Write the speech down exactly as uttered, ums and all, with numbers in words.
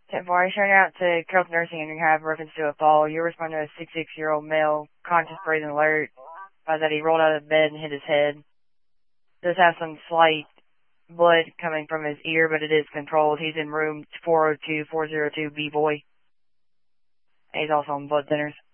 ten four, showing out to Carrollton Nursing and have reference to a fall. You're responding to a sixty-six-year-old male, conscious, breathing alert, by that he rolled out of bed and hit his head. Does have some slight blood coming from his ear, but it is controlled. He's in room four oh two, four oh two B-Boy. He's also on blood thinners.